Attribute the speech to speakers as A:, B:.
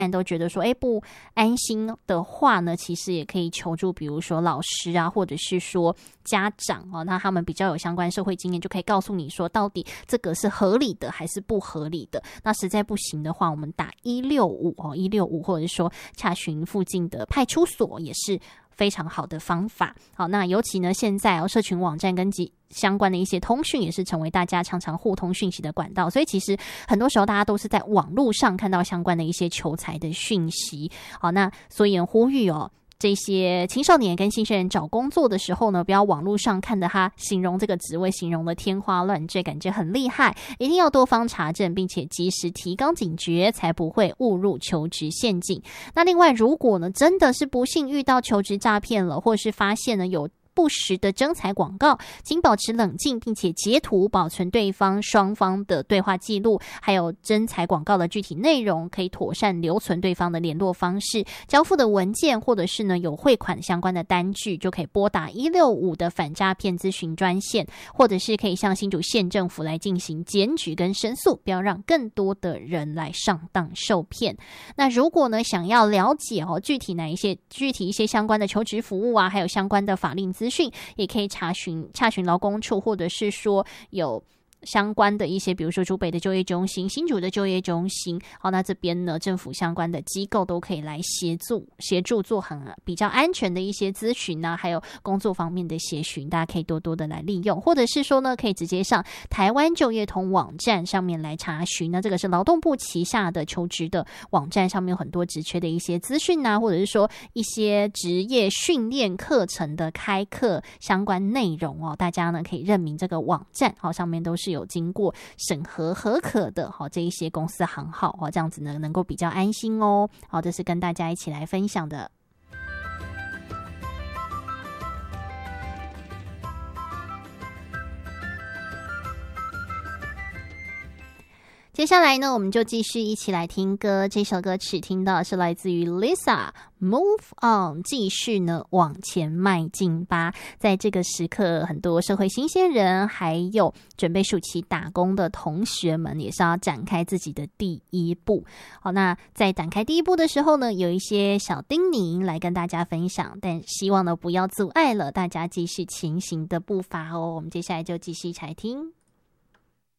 A: 都觉得说不安心的话呢，其实也可以求助比如说老师啊，或者是说家长那他们比较有相关社会经验，就可以告诉你说到底这个是合理的还是不合理的。那实在不行的话，我们打165或者说洽询附近的派出所也是非常好的方法。好，那尤其呢现在社群网站跟相关的一些通讯也是成为大家常常互通讯息的管道，所以其实很多时候大家都是在网络上看到相关的一些求财的讯息。好，那所以呼吁这些青少年跟新生人找工作的时候呢，不要网络上看的他形容这个职位形容的天花乱坠，感觉很厉害，一定要多方查证，并且及时提高警觉，才不会误入求职陷阱。那另外，如果呢真的是不幸遇到求职诈骗了，或是发现呢有不实的征才广告，请保持冷静，并且截图保存对方双方的对话记录，还有征才广告的具体内容，可以妥善留存对方的联络方式、交付的文件，或者是呢有汇款相关的单据，就可以拨打165的反诈骗咨询专线，或者是可以向新竹县政府来进行检举跟申诉，不要让更多的人来上当受骗。那如果呢想要了解具体一些相关的求职服务啊，还有相关的法令资讯，也可以洽询劳工处，或者是说有相关的一些比如说竹北的就业中心、新竹的就业中心。好，那这边呢政府相关的机构都可以来协助做比较安全的一些咨询啊，还有工作方面的协询，大家可以多多的来利用，或者是说呢可以直接上台湾就业通网站上面来查询。那这个是劳动部旗下的求职的网站，上面有很多职缺的一些资讯啊，或者是说一些职业训练课程的开课相关内容大家呢可以认明这个网站上面都是有经过审核合可的这一些公司行号这样子呢能够比较安心好，这是跟大家一起来分享的。接下来呢，我们就继续一起来听歌。这首歌曲听到是来自于 Lisa Move On， 继续呢往前迈进吧。在这个时刻，很多社会新鲜人还有准备暑期打工的同学们也是要展开自己的第一步。好，那在展开第一步的时候呢，有一些小叮咛来跟大家分享，但希望呢不要阻碍了大家继续前行的步伐我们接下来就继续一起来听。